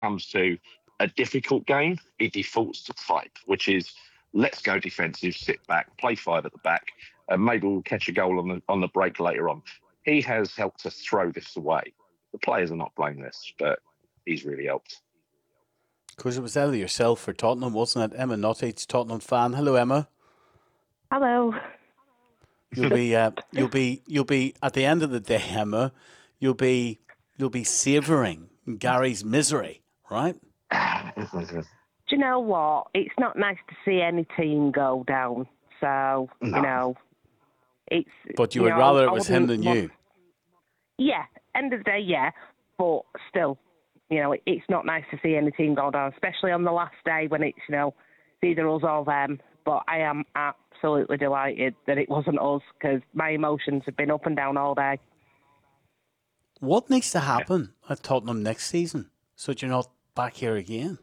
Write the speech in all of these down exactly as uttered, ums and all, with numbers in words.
comes to a difficult game, he defaults to type, which is let's go defensive, sit back, play five at the back, and maybe we'll catch a goal on the on the break later on. He has helped us throw this away. The players are not blameless, but he's really helped. Because it was Ellie yourself for Tottenham, wasn't it? Emma Nottage, Tottenham fan. Hello, Emma. Hello. You'll be, uh, you'll be, you'll be at the end of the day, Emma. You'll be, you'll be savouring Gary's misery, right? Do you know what? It's not nice to see any team go down. So no. you know, it's. But you, you would know, rather I it was him than want, you. Yeah. End of the day, yeah. But still, you know, it, it's not nice to see any team go down, especially on the last day when it's, you know, it's either us or them. But I am absolutely delighted that it wasn't us because my emotions have been up and down all day. What needs to happen yeah. at Tottenham next season so that you're not back here again?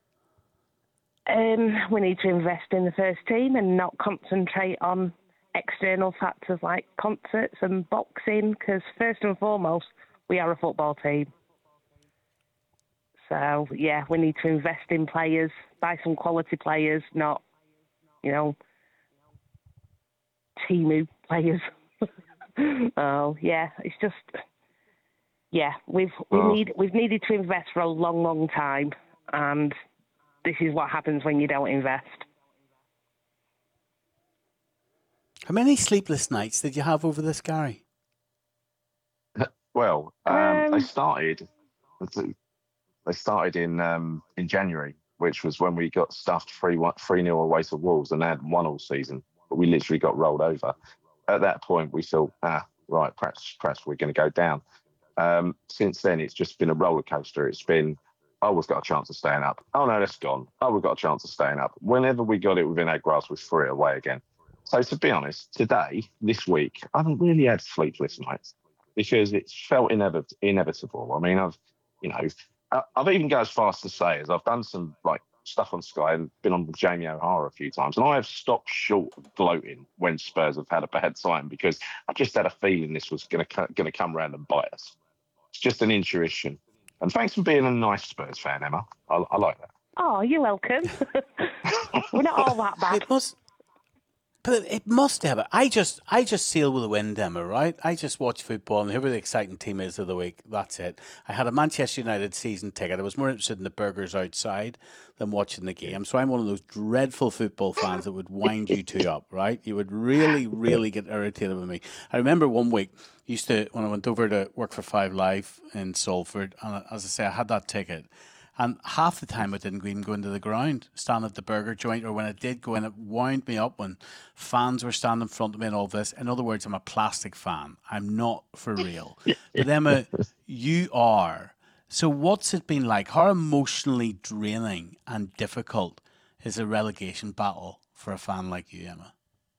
Um, we need to invest in the first team and not concentrate on external factors like concerts and boxing because first and foremost, we are a football team. So, yeah, we need to invest in players, buy some quality players, not, you know, Timu players. oh, yeah, it's just, yeah, we've we oh. need we've needed to invest for a long, long time, and this is what happens when you don't invest. How many sleepless nights did you have over this, Gary? Well, um, um, they started. They started in um, in January, which was when we got stuffed three three nil away to Wolves, and they hadn't won all season. But we literally got rolled over. At that point, we thought, ah, right, perhaps perhaps we're going to go down. Um, since then, it's just been a roller coaster. It's been, oh, we've got a chance of staying up. Oh no, that's gone. Oh, we've got a chance of staying up. Whenever we got it within our grasp, we threw it away again. So to be honest, today, this week, I haven't really had sleepless nights because it's felt inevit- inevitable. I mean, I've, you know. I've even gone as far as to say as I've done some like stuff on Sky and been on Jamie O'Hara a few times, and I have stopped short of gloating when Spurs have had a bad time because I just had a feeling this was going to going to come round and bite us. It's just an intuition. And thanks for being a nice Spurs fan, Emma. I, I like that. Oh, you're welcome. We're not all that bad. It must, but it must have. I just, I just sail with the wind, Emma. Right? I just watch football, and whoever the exciting team is of the week, that's it. I had a Manchester United season ticket. I was more interested in the burgers outside than watching the game. So I'm one of those dreadful football fans that would wind you two up. Right? You would really, really get irritated with me. I remember one week used to when I went over to work for Five Live in Salford, and as I say, I had that ticket. And half the time I didn't even go into the ground, stand at the burger joint, or when I did go in, it wound me up when fans were standing in front of me and all this. In other words, I'm a plastic fan. I'm not for real. But Emma, you are. So what's it been like? How emotionally draining and difficult is a relegation battle for a fan like you, Emma?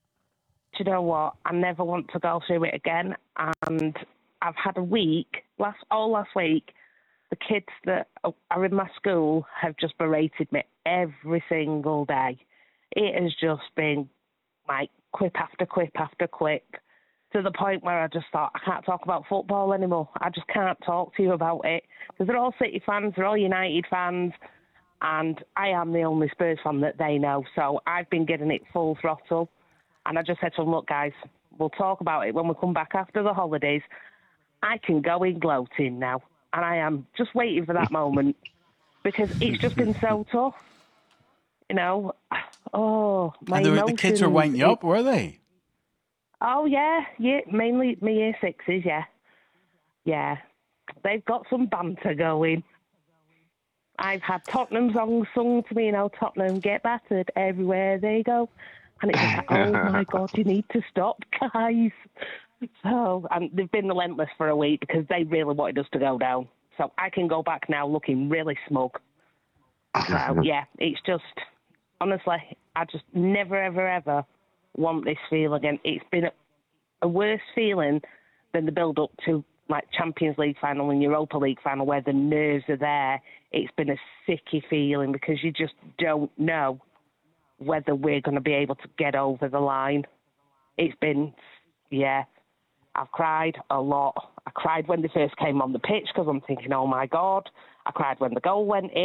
Do you know what? I never want to go through it again. And I've had a week, last all last week, the kids that are in my school have just berated me every single day. It has just been like quip after quip after quip to the point where I just thought, I can't talk about football anymore. I just can't talk to you about it. Because they're all City fans, they're all United fans, and I am the only Spurs fan that they know. So I've been getting it full throttle. And I just said to them, look, guys, we'll talk about it when we come back after the holidays. I can go in gloating now. And I am just waiting for that moment because it's just been so tough. You know, oh, my and were, emotions. The kids were winding you up, were they? Oh, yeah. yeah, mainly my year sixes, yeah. Yeah. They've got some banter going. I've had Tottenham songs sung to me, you know, Tottenham get battered everywhere they go. And it's just like, oh, my God, you need to stop, guys. So, and they've been relentless for a week because they really wanted us to go down. So I can go back now looking really smug. So, yeah, it's just, honestly, I just never, ever, ever want this feel again. It's been a, a worse feeling than the build-up to, like, Champions League final and Europa League final where the nerves are there. It's been a sicky feeling because you just don't know whether we're going to be able to get over the line. It's been, yeah, I've cried a lot. I cried when they first came on the pitch because I'm thinking, oh, my God. I cried when the goal went in.